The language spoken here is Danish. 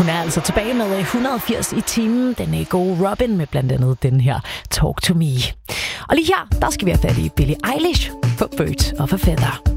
Hun er altså tilbage med 180 i timen. Den gode Robin med blandt andet den her Talk to Me. Og lige her, der skal vi have fat i Billie Eilish for Birds of a Feather.